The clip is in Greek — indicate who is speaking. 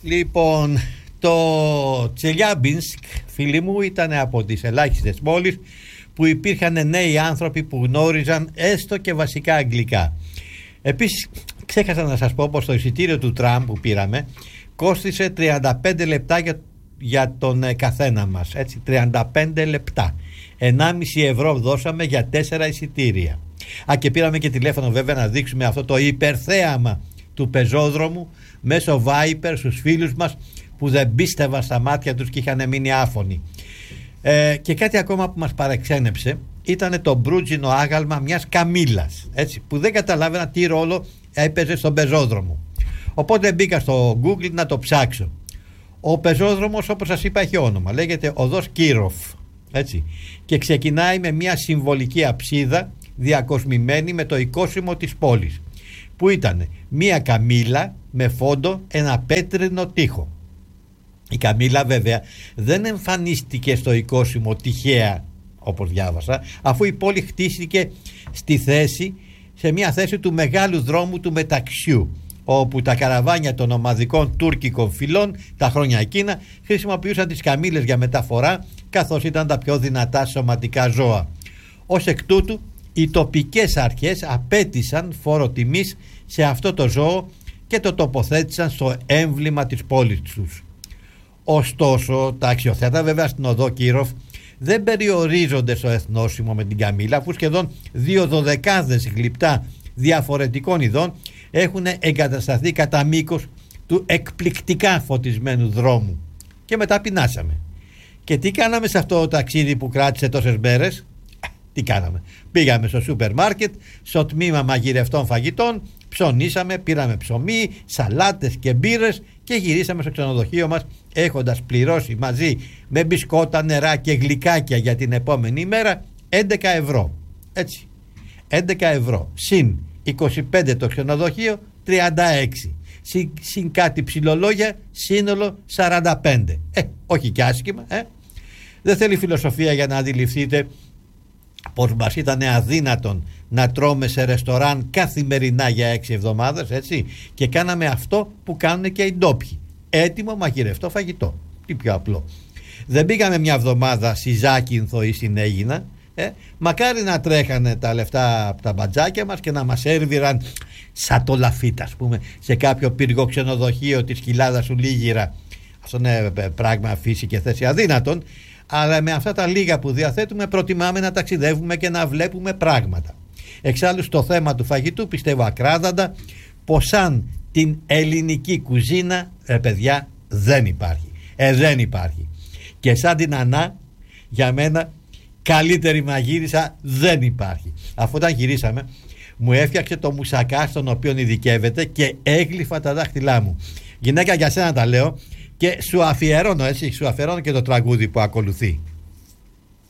Speaker 1: Λοιπόν, το Τσελιάμπινσκ, φίλοι μου, ήταν από τις ελάχιστες πόλεις που υπήρχαν νέοι άνθρωποι που γνώριζαν έστω και βασικά αγγλικά. Επίσης, ξέχασα να σας πω πως το εισιτήριο του τραμ που πήραμε κόστισε 35 λεπτά για τον καθένα μας. Έτσι, 35 λεπτά. 1,5 ευρώ δώσαμε για 4 εισιτήρια. Και πήραμε και τηλέφωνο βέβαια να δείξουμε αυτό το υπερθέαμα του πεζόδρομου μέσω Viper στους φίλους μας που δεν πίστευαν στα μάτια τους και είχαν μείνει άφωνοι. Και κάτι ακόμα που μας παρεξένεψε ήταν το μπρούτζινο άγαλμα μιας καμήλας, έτσι, που δεν καταλάβαινα τι ρόλο έπαιζε στον πεζόδρομο. Οπότε μπήκα στο Google να το ψάξω. Ο πεζόδρομος, όπως σας είπα, έχει όνομα, λέγεται Οδός Κύροφ, έτσι, και ξεκινάει με μια συμβολική αψίδα διακοσμημένη με το οικόσιμο της πόλης, που ήταν μια καμήλα με φόντο ένα πέτρινο τοίχο. Η καμήλα βέβαια δεν εμφανίστηκε στο οικόσιμο τυχαία, όπως διάβασα, αφού η πόλη χτίστηκε σε μια θέση του μεγάλου δρόμου του μεταξιού, όπου τα καραβάνια των ομαδικών τουρκικών φυλών τα χρόνια εκείνα χρησιμοποιούσαν τις καμήλες για μεταφορά, καθώς ήταν τα πιο δυνατά σωματικά ζώα. Ως εκ τούτου οι τοπικές αρχές απέτησαν φόρο τιμής σε αυτό το ζώο και το τοποθέτησαν στο έμβλημα της πόλης τους. Ωστόσο, τα αξιοθέατα βέβαια στην οδό Κύροφ δεν περιορίζονται στο εθνόσημο με την καμήλα, αφού σχεδόν 2 δωδεκάδες γλυπτά διαφορετικών ειδών έχουν εγκατασταθεί κατά μήκος του εκπληκτικά φωτισμένου δρόμου. Και μετά πεινάσαμε. Και τι κάναμε σε αυτό το ταξίδι που κράτησε τόσες μέρες? Τι κάναμε? Πήγαμε στο σούπερ μάρκετ, στο τμήμα μαγειρευτών φαγητών, ψωνίσαμε, πήραμε ψωμί, σαλάτες και μπύρες και γυρίσαμε στο ξενοδοχείο μας, έχοντας πληρώσει μαζί με μπισκότα, νερά και γλυκάκια για την επόμενη ημέρα 11 ευρώ. Έτσι, 11 ευρώ συν 25 το ξενοδοχείο, 36, συν κάτι ψιλολόγια, σύνολο 45. Όχι κι άσχημα. Δεν θέλει φιλοσοφία για να αντιληφθείτε πως μας ήταν αδύνατον να τρώμε σε ρεστοράν καθημερινά για 6 εβδομάδες, έτσι, και κάναμε αυτό που κάνουν και οι ντόπιοι, έτοιμο μαγειρευτό φαγητό. Τι πιο απλό. Δεν πήγαμε μια εβδομάδα στη Ζάκυνθο ή στην Αίγινα. Μακάρι να τρέχανε τα λεφτά από τα μπατζάκια μας και να μας έρβηραν σαν το Λαφίτα, ας πούμε, σε κάποιο πύργο ξενοδοχείο της Κοιλάδας του Λίγυρα. Αυτό είναι πράγμα φύση και θέση αδύνατον. Αλλά με αυτά τα λίγα που διαθέτουμε προτιμάμε να ταξιδεύουμε και να βλέπουμε πράγματα. Εξάλλου στο θέμα του φαγητού πιστεύω ακράδαντα πως σαν την ελληνική κουζίνα, παιδιά, δεν υπάρχει. Δεν υπάρχει. Και σαν την Ανά, για μένα καλύτερη μαγείρισα δεν υπάρχει. Αφού όταν γυρίσαμε μου έφτιαξε το μουσακά στον οποίο ειδικεύεται και έγλυφα τα δάχτυλά μου. Γυναίκα, για σένα τα λέω και σου αφιερώνω, έτσι, σου αφιερώνω και το τραγούδι που ακολουθεί.